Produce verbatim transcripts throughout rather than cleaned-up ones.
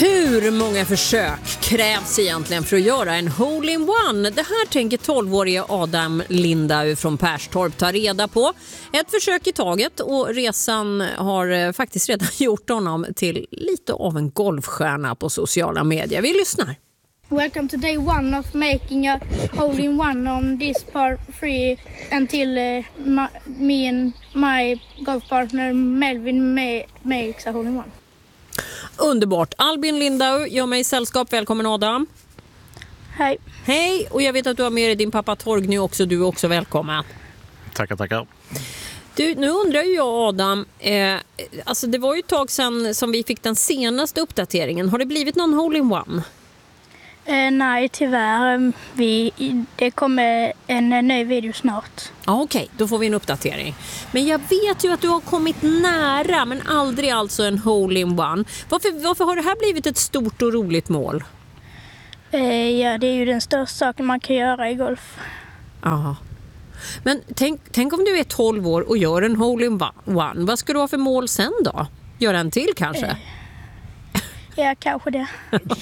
Hur många försök krävs egentligen för att göra en hole-in-one? Det här tänker tolvårige Adam Lindau från Perstorp ta reda på. Ett försök i taget, och resan har faktiskt redan gjort honom till lite av en golfstjärna på sociala medier. Vi lyssnar. Welcome to day one of making a hole-in-one on this par three until uh, my, me and my golf partner Melvin may, makes a hole-in-one. Underbart. Albin Lindau gör mig sällskap. Välkommen Adam. Hej. Hej, och jag vet att du har med dig din pappa Torgny också. Du är också välkommen. Tackar, tackar. Du, nu undrar ju jag Adam, eh, alltså det var ju ett tag sedan som vi fick den senaste uppdateringen. Har det blivit någon hole-in-one? Uh, nej, tyvärr. Vi, det kommer en ny video snart. Ja, okej. Då får vi en uppdatering. Men jag vet ju att du har kommit nära, men aldrig alltså en hole-in-one. Varför, varför har det här blivit ett stort och roligt mål? Uh, ja, det är ju den största saken man kan göra i golf. Ja. Men tänk, tänk om du är tolv år och gör en hole-in-one. Vad ska du ha för mål sen då? Göra en till kanske? Uh. Ja, kanske det.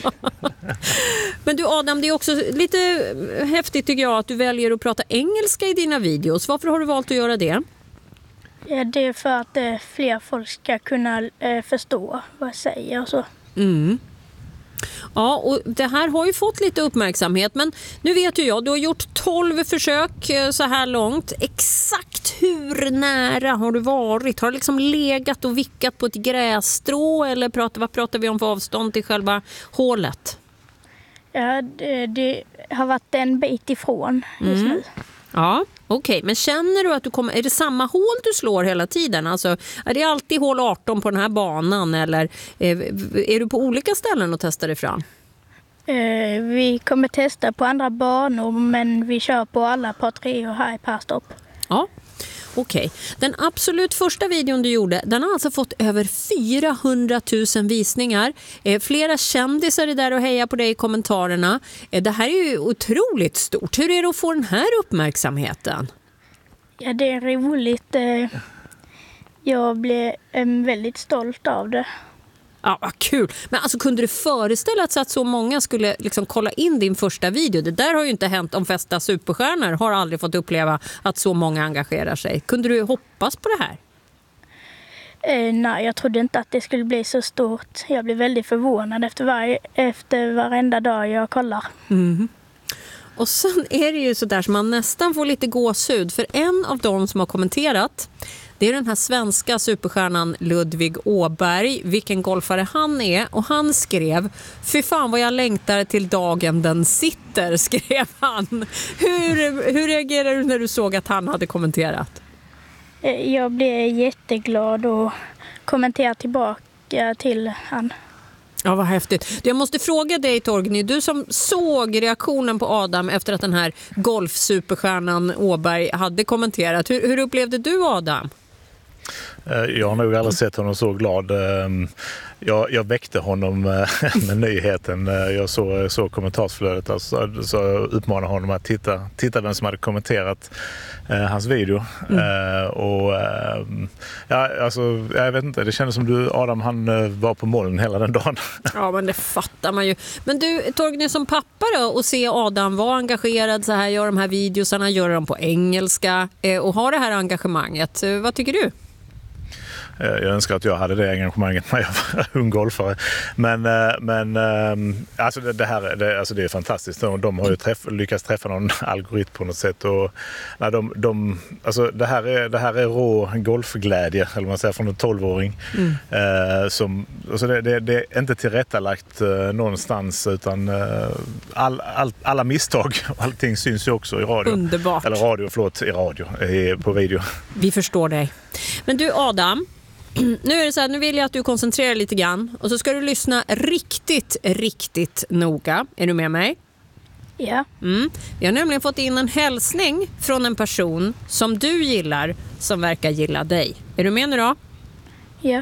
Men du Adam, det är också lite häftigt tycker jag att du väljer att prata engelska i dina videos. Varför har du valt att göra det? Ja, det är för att eh, fler folk ska kunna eh, förstå vad jag säger och så. Mm. Ja, och det här har ju fått lite uppmärksamhet, men nu vet ju jag, du har gjort tolv försök så här långt. Exakt hur nära har du varit? Har du liksom legat och vickat på ett grässtrå, eller pratar, vad pratar vi om för avstånd till själva hålet? Ja, det, det har varit en bit ifrån just mm. nu. Ja, okej. Okay. Men känner du att du kommer... Är det samma hål du slår hela tiden? Alltså, är det alltid hål arton på den här banan? Eller är, är du på olika ställen och testar ifrån? Uh, vi kommer testa på andra banor, men vi kör på alla par tre och här i Perstorp. Ja, okej. Okay. Den absolut första videon du gjorde, den har alltså fått över fyrahundratusen visningar. Eh, flera kändisar är där och hejar på dig i kommentarerna. Eh, det här är ju otroligt stort. Hur är det att få den här uppmärksamheten? Ja, det är roligt. Eh, jag blev eh, väldigt stolt av det. Ja, vad kul. Men alltså, kunde du föreställa sig att så många skulle liksom kolla in din första video? Det där har ju inte hänt. De flesta superstjärnor har aldrig fått uppleva att så många engagerar sig. Kunde du hoppas på det här? Eh, nej, jag trodde inte att det skulle bli så stort. Jag blev väldigt förvånad efter, varje, efter varenda dag jag kollar. Mm. Och sen är det ju så där som man nästan får lite gåshud. För en av dem som har kommenterat, det är den här svenska superstjärnan Ludvig Åberg, vilken golfare han är. Och han skrev, fy fan vad jag längtar till dagen den sitter, skrev han. Hur, hur reagerar du när du såg att han hade kommenterat? Jag blev jätteglad och kommenterade tillbaka till han. Ja, vad häftigt. Jag måste fråga dig Torgny, du som såg reaktionen på Adam efter att den här golfsuperstjärnan Åberg hade kommenterat. Hur, hur upplevde du Adam? Jag har nog aldrig sett honom så glad. Jag, jag väckte honom med nyheten. Jag såg så kommentarsflödet, alltså, så uppmanade honom att titta, titta vem som hade kommenterat eh, hans video. Mm. Eh, och eh, ja, alltså, jag vet inte, det kändes som du Adam, han var på moln hela den dagen. Ja, men det fattar man ju. Men du Torgny, som pappa då, och se Adam vara engagerad så här, gör de här videosarna, gör dem på engelska eh, och har det här engagemanget. Vad tycker du? Jag önskar att jag hade det engagemanget när jag var ung golfare. Men, men alltså det, det här det, alltså det är fantastiskt. De, de har ju träff, lyckats träffa någon algoritm på något sätt. Och, nej, de, de, alltså det, här är, det här är rå golfglädje, eller man säger, från en tolvåring. Mm. Eh, som, alltså det, det, det är inte tillrättalagt eh, någonstans, utan eh, all, all, alla misstag och allting syns ju också i radio. Underbart. Eller radio, förlåt, i radio, i, på video. Vi förstår dig. Men du Adam, nu är det så här, nu vill jag att du koncentrerar lite grann och så ska du lyssna riktigt, riktigt noga. Är du med mig? Ja. Mm. Vi har nämligen fått in en hälsning från en person som du gillar, som verkar gilla dig. Är du med nu då? Ja.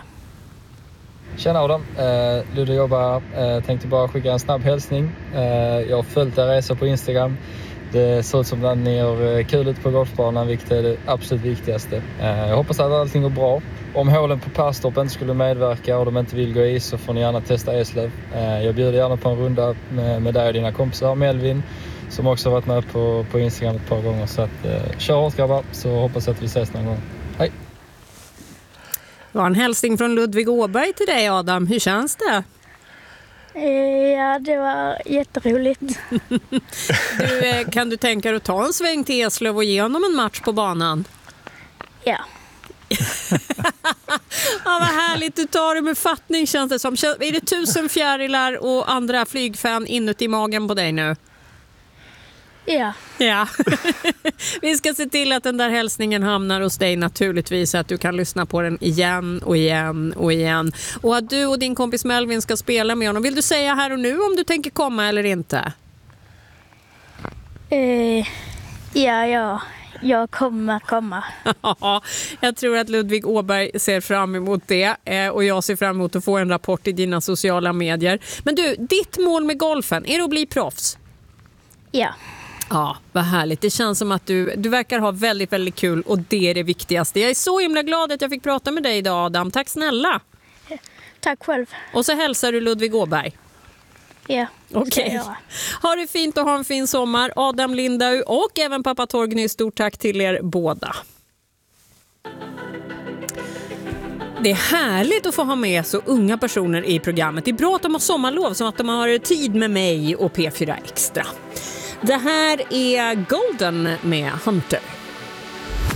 Tjena Adam, eh, Ludde jobbar. Eh, tänkte bara skicka en snabb hälsning. Eh, jag har följt er resa på Instagram. Det ser ut som att ni gör kul ut på golfbanan, vilket är det absolut viktigaste. Jag hoppas att allting går bra om hålen på Perstorp inte skulle medverka och de inte vill gå is så får ni gärna testa Eslöv. Eh, jag bjuder gärna på en runda med, med dig och dina kompisar. Melvin som också har varit med på, på Instagram ett par gånger. Så att, eh, kör hårt grabbar, så hoppas att vi ses någon gång. Hej! Det var en hälsning från Ludvig Åberg till dig, Adam. Hur känns det? Ja, det var jätteroligt. Du, kan du tänka dig att ta en sväng till Eslöv och ge honom en match på banan? Ja. Ja, vad härligt. Du tar det med fattning, känns det som. Är det tusen fjärilar och andra flygfan inuti magen på dig nu? Ja. Ja. Vi ska se till att den där hälsningen hamnar hos dig naturligtvis, så att du kan lyssna på den igen och igen och igen. Och att du och din kompis Melvin ska spela med honom. Vill du säga här och nu om du tänker komma eller inte? Eh, ja, ja. Jag kommer komma. Ja, jag tror att Ludvig Åberg ser fram emot det, och jag ser fram emot att få en rapport i dina sociala medier. Men du, ditt mål med golfen, är det att bli proffs? Ja. Ja, vad härligt. Det känns som att du, du verkar ha väldigt, väldigt kul, och det är det viktigaste. Jag är så himla glad att jag fick prata med dig idag, Adam. Tack snälla. Tack själv. Och så hälsar du Ludvig Åberg. Ja. Okej. Okay. Ha det fint och ha en fin sommar. Adam Lindau och även pappa Torgny, stort tack till er båda. Det är härligt att få ha med så unga personer i programmet. Det är bra att de har sommarlov, som att de har tid med mig och P fyra Extra. Det här är Golden med Hunter.